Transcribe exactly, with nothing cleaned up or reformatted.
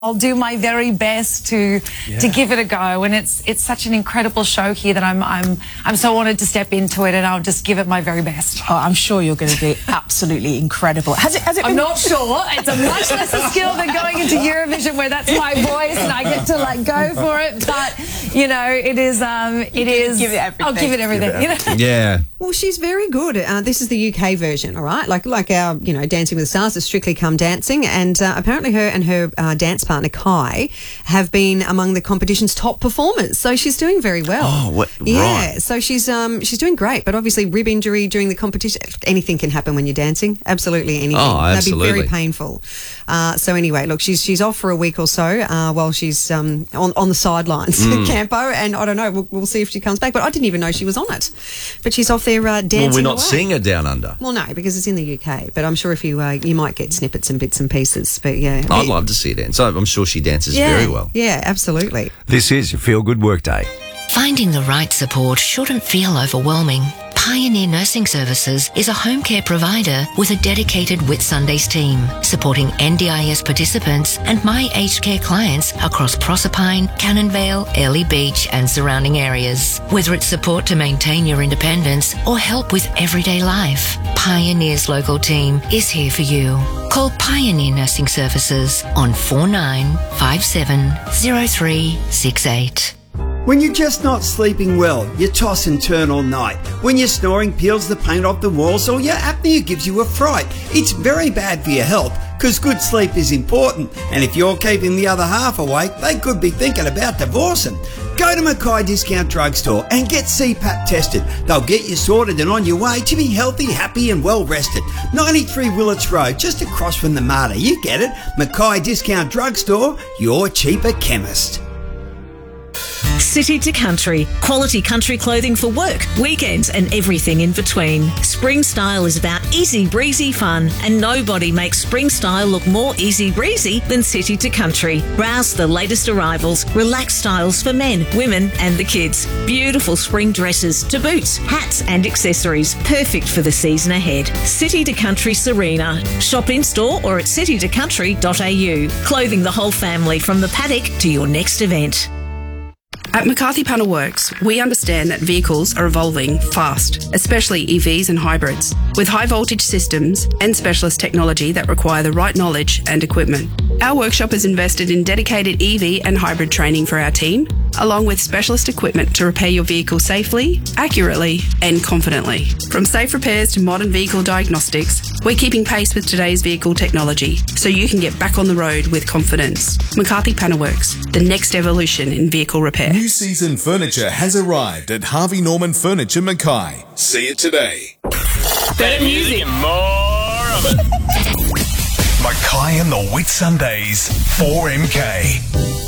I'll do my very best to yeah. to give it a go, and it's it's such an incredible show here that I'm I'm I'm so honoured to step into it, and I'll just give it my very best. Oh, I'm sure you're going to be absolutely incredible. Has it? Has it? I'm been... not sure. It's a much lesser skill than going into Eurovision, where that's my voice and I get to like go for it. But you know, it is um it is. Give it everything. I'll give it everything. Give it everything. You know? Yeah. Well, she's very good. Uh, this is the U K version, all right? Like like our, you know, Dancing with the Stars is Strictly Come Dancing, and uh, apparently her and her uh, dance partner Kai have been among the competition's top performers. So she's doing very well. Oh, what? Yeah. Right. So she's um she's doing great, but obviously rib injury during the competition, anything can happen when you're dancing. Absolutely anything. Oh, absolutely. That'd be very painful. Uh, so anyway, look, she's she's off for a week or so uh, while she's um on on the sidelines mm. at Campo, and I don't know. We'll, we'll see if she comes back. But I didn't even know she was on it. But she's off there uh, dancing. Well, we're not away. seeing her down under. Well, no, because it's in the U K. But I'm sure if you uh, you might get snippets and bits and pieces. But yeah, I'd love to see her dance. I'm sure she dances yeah, very well. Yeah, absolutely. This is your Feel Good Workday. Finding the right support shouldn't feel overwhelming. Pioneer Nursing Services is a home care provider with a dedicated Whitsundays team, supporting N D I S participants and My Aged Care clients across Proserpine, Cannonvale, Airlie Beach and surrounding areas. Whether it's support to maintain your independence or help with everyday life, Pioneer's local team is here for you. Call Pioneer Nursing Services on four nine five seven zero three six eight. When you're just not sleeping well, you toss and turn all night. When your snoring peels the paint off the walls, or your apnea gives you a fright, it's very bad for your health, because good sleep is important. And if you're keeping the other half awake, they could be thinking about divorcing. Go to Mackay Discount Drugstore and get C PAP tested. They'll get you sorted and on your way to be healthy, happy and well rested. ninety-three Willits Road, just across from the Mater. You get it. Mackay Discount Drugstore, your cheaper chemist. City to Country. Quality country clothing for work, weekends and everything in between. Spring Style is about easy breezy fun, and nobody makes Spring Style look more easy breezy than City to Country. Browse the latest arrivals, relaxed styles for men, women and the kids. Beautiful spring dresses to boots, hats and accessories. Perfect for the season ahead. City to Country Serena. Shop in store or at city to country dot a u. Clothing the whole family from the paddock to your next event. At McCarthy Panel Works, we understand that vehicles are evolving fast, especially E Vs and hybrids, with high voltage systems and specialist technology that require the right knowledge and equipment. Our workshop has invested in dedicated E V and hybrid training for our team, along with specialist equipment to repair your vehicle safely, accurately and confidently. From safe repairs to modern vehicle diagnostics, we're keeping pace with today's vehicle technology so you can get back on the road with confidence. McCarthy Panel Works, the next evolution in vehicle repair. New season furniture has arrived at Harvey Norman Furniture Mackay. See it today. Better music and more of it. Mackay and the Whitsundays, four M K.